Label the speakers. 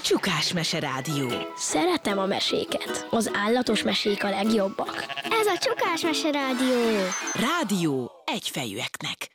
Speaker 1: Csukás-mese rádió.
Speaker 2: Szeretem a meséket. Az állatos mesék a legjobbak.
Speaker 3: Ez a Csukás-mese rádió.
Speaker 1: Rádió egyfejűeknek.